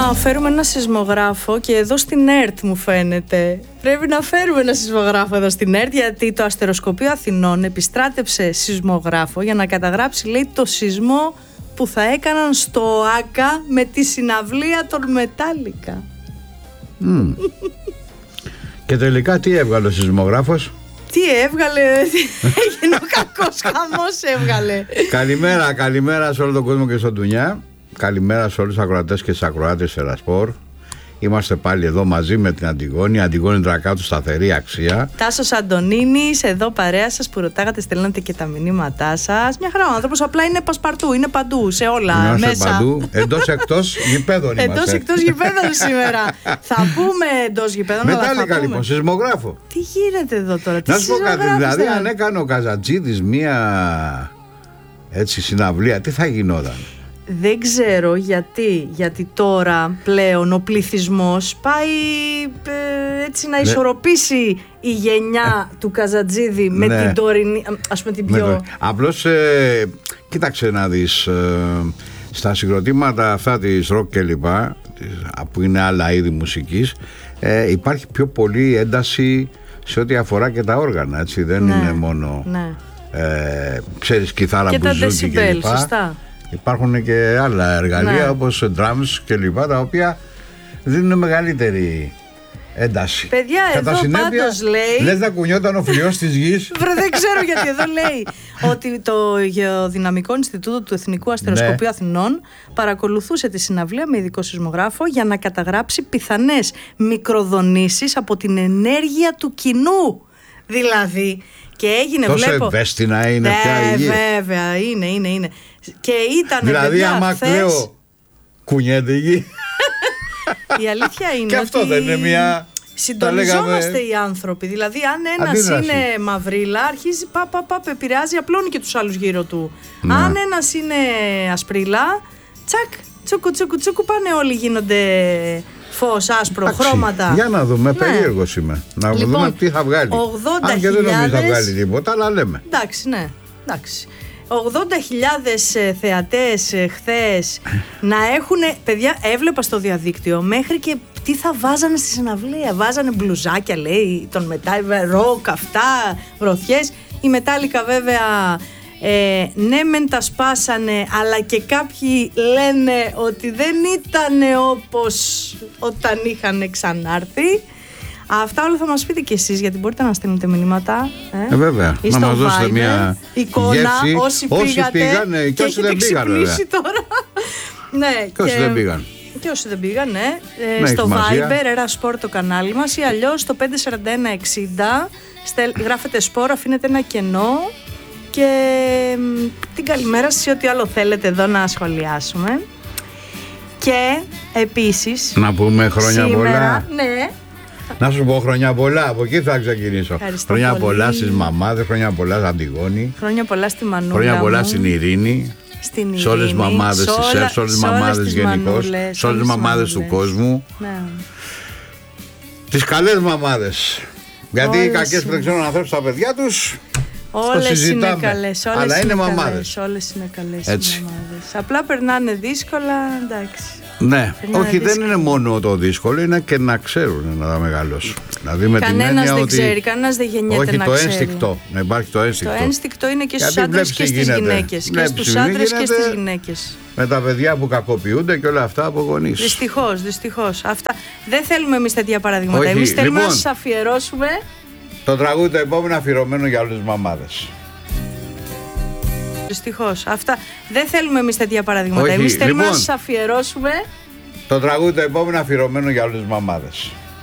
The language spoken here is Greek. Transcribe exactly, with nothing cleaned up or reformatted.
να φέρουμε ένα σεισμογράφο και εδώ στην ΕΡΤ μου φαίνεται. Πρέπει να φέρουμε ένα σεισμογράφο εδώ στην ΕΡΤ, γιατί το Αστεροσκοπείο Αθηνών επιστράτευσε σεισμογράφο για να καταγράψει, λέει, το σεισμό που θα έκαναν στο ΆΚΑ με τη συναυλία των Μετάλλικα. Mm. Και τελικά τι έβγαλε ο σεισμογράφος? Τι έβγαλε? Έγινε ο κακός χαμός, έβγαλε. Καλημέρα, καλημέρα σε όλο τον κόσμο και στον Ντουνιά. Καλημέρα σε όλους τους ακροατές και τις ακροάτες Ερασπορ. Είμαστε πάλι εδώ μαζί με την Αντιγόνη. Αντιγόνη Δρακάτου, σταθερή αξία. Τάσος Αντωνίνης, εδώ παρέα σας που ρωτάγατε, στέλνατε και τα μηνύματά σας. Μια χαρά ο άνθρωπος, απλά είναι πασπαρτού, είναι παντού, σε όλα. Είμαστε μέσα. παντού, εντός εκτός γηπέδων είμαστε. Εντός εκτός γηπέδων σήμερα. Θα πούμε εντός γηπέδων. Μετάλλικα λοιπόν, σεισμογράφο. Τι γίνεται εδώ τώρα, τι να σου πω κάτι, δηλαδή αν έκανε ο Καζατζίδης μία έτσι συναυλία, τι θα γινόταν? Δεν ξέρω γιατί, γιατί τώρα πλέον ο πληθυσμός πάει ε, έτσι να ισορροπήσει η γενιά του Καζατζίδη με ναι. την τωρινή, ας πούμε την πιο... Το... Απλώς, ε, κοίταξε να δεις, ε, στα συγκροτήματα αυτά της ροκ και λοιπά, που είναι άλλα είδη μουσικής, ε, υπάρχει πιο πολύ ένταση σε ό,τι αφορά και τα όργανα, έτσι, δεν ναι, είναι μόνο, ναι. ε, ξέρεις, κιθάρα, και μπουζούκι και λοιπά. Σωστά. Υπάρχουν και άλλα εργαλεία, ναι, όπως drums και λοιπά, τα οποία δίνουν μεγαλύτερη ένταση. Παιδιά, κατά εδώ συνέπεια, πάντως λέει... λες να κουνιόταν ο φλοιός της γης. Βρε, δεν ξέρω γιατί εδώ λέει ότι το Γεωδυναμικό Ινστιτούτο του Εθνικού Αστεροσκοπείου ναι. Αθηνών παρακολουθούσε τη συναυλία με ειδικό σεισμογράφο για να καταγράψει πιθανές μικροδονήσεις από την ενέργεια του κοινού. Δηλαδή... Και έγινε, τόσο βλέπω... ευαίσθηνα είναι ναι, πια η γη. Βέβαια, είναι, είναι, είναι. Και ήταν, δηλαδή, παιδιά, άμα χθες... κλαίω, κουνιέται η γη. Η αλήθεια είναι και αυτό ότι δεν είναι μια... συντονιζόμαστε οι άνθρωποι. Δηλαδή, αν ένας αντίδραση. είναι μαυρίλα, αρχίζει πα, πα, πα, επηρεάζει, απλώνει και τους άλλους γύρω του. Ναι. Αν ένας είναι ασπρίλα, τσακ, τσούκου, τσούκου, τσούκου, πάνε όλοι, γίνονται... φως, άσπρο, Άξι, χρώματα. Για να δούμε, ναι. περίεργος είμαι. Να λοιπόν, δούμε τι θα βγάλει. Αν και δεν νομίζω θα βγάλει τίποτα, αλλά λέμε. Εντάξει, ναι, εντάξει. ογδόντα χιλιάδες θεατές χθες να έχουν. Παιδιά, έβλεπα στο διαδίκτυο μέχρι και τι θα βάζανε στη συναυλία. Βάζανε μπλουζάκια, λέει, τον Μετάλλικα, ροκ, αυτά, βρωθιές. Η Μετάλλικα, βέβαια. Ε, ναι μεν τα σπάσανε, αλλά και κάποιοι λένε ότι δεν ήτανε όπως όταν είχαν ξανάρθει. Αυτά όλα θα μας πείτε κι εσείς, γιατί μπορείτε να στέλνετε μηνύματα. Ε, ε βέβαια, ή να μας δώσετε Viber, μια εικόνα, γεύση. όσοι, όσοι πήγατε πήγανε και, και όσοι δεν πήγαν, βέβαια. Τώρα. Ναι, και όσοι δεν πήγαν. Και όσοι δεν πήγαν, ναι. ναι, στο Viber, Ερασπορ το κανάλι μας, ή αλλιώς στο πέντε σαράντα ένα εξήντα γράφετε σπορ, αφήνετε ένα κενό. Και την καλημέρα σας, ό,τι άλλο θέλετε εδώ να σχολιάσουμε. Και επίσης να πούμε χρόνια σήμερα, πολλά. Ναι. Να σου πω χρόνια πολλά, από εκεί θα ξεκινήσω. Ευχαριστώ χρόνια πολύ. πολλά στις μαμάδες, χρόνια πολλά στην Αντιγόνη. Χρόνια πολλά στη Μανούλα. Χρόνια πολλά μου. στην Ειρήνη. Στην Ειρήνη. Σε όλες τις μαμάδες της ΕΡΤ, σε όλες τις μαμάδες γενικώς. Σε όλες τις μαμάδες του κόσμου. Ναι. Τις καλές μαμάδες. Γιατί όλες οι κακές είναι. που δεν ξέρουν να θρέψουν τα παιδιά τους. Όλες είναι καλές, όλες αλλά είναι, είναι μαμάδες. Όλες είναι καλές έτσι. οι μαμάδες. Απλά περνάνε δύσκολα, εντάξει. Ναι, περνάνε όχι δύσκολα. Δεν είναι μόνο το δύσκολο, είναι και να ξέρουν να τα μεγαλώσουν. Δηλαδή με κανένας την έννοια δεν ότι... ξέρει, κανένας δεν γεννιέται όχι, να το ξέρει. Ένστικτο, να υπάρχει το ένστικτο. Το ένστικτο είναι και στους γιατί άντρες και στις γυναίκες. Και στους άντρες και στις γυναίκες. Με τα παιδιά που κακοποιούνται και όλα αυτά από γονείς. Δυστυχώς, δυστυχώς. Αυτά. Δεν θέλουμε εμείς τέτοια παραδείγματα. Εμείς θέλουμε λοιπόν, να σας αφιερώσουμε. Το τραγούδι το επόμενο αφιερωμένο για όλες τις μαμάδες. Δυστυχώς. Αυτά. Δεν θέλουμε εμείς τέτοια παραδείγματα. Όχι, εμείς θέλουμε λοιπόν, να σας αφιερώσουμε. Το τραγούδι το επόμενο αφιερωμένο για όλες τις μαμάδες.